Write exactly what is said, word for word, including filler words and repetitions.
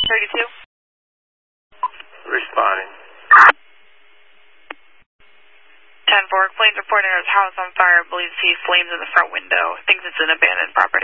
thirty-two. Responding. ten four, claims reporting there's a house on fire, believes sees flames in the front window, thinks it's an abandoned property.